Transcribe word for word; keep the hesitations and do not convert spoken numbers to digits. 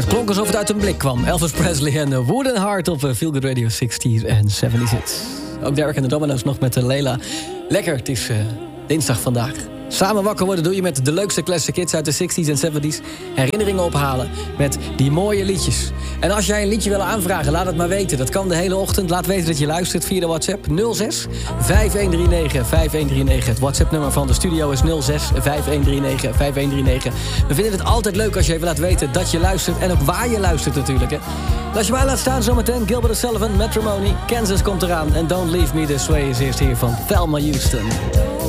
Het klonk alsof het uit een blik kwam. Elvis Presley en uh, Wooden Heart op uh, Feel Good Radio zestig's en zeventig's hits. Ook Derek en de Domino's nog met uh, Leila. Lekker, het is uh, dinsdag vandaag. Samen wakker worden doe je met de leukste classic hits uit de zestig's en zeventig's. Herinneringen ophalen met die mooie liedjes. En als jij een liedje wil aanvragen, laat het maar weten. Dat kan de hele ochtend. Laat weten dat je luistert via de WhatsApp nul zes vijf een drie negen vijf een drie negen. Het WhatsApp-nummer van de studio is nul zes vijf een drie negen vijf een drie negen. We vinden het altijd leuk als je even laat weten dat je luistert. En ook waar je luistert natuurlijk. Hè. En als je mij laat staan zometeen, Gilbert Sullivan, Matrimony. Kansas komt eraan. En Don't Leave Me This Way is eerst hier van Thelma Houston.